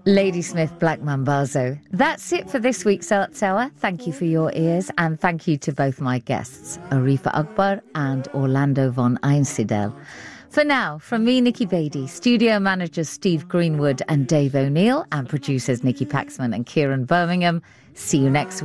Ladysmith Black Mambazo. That's it for this week's Arts Hour. Thank you for your ears, and thank you to both my guests, Arifa Akbar and Orlando von Einsiedel. For now, from me, Nikki Beattie, studio managers Steve Greenwood and Dave O'Neill, and producers Nikki Paxman and Kieran Birmingham, see you next week.